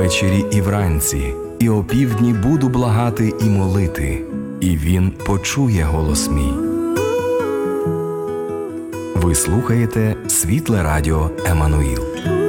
ввечері і вранці, і опівдні буду благати і молити, і Він почує голос мій. Ви слухаєте Світле Радіо Еммануїл.